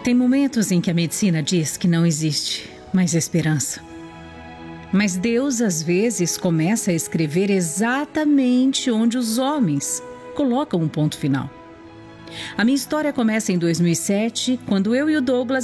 Tem momentos em que a medicina diz que não existe mais esperança. Mas Deus, às vezes, começa a escrever exatamente onde os homens colocam um ponto final. A minha história começa em 2007, quando eu e o Douglas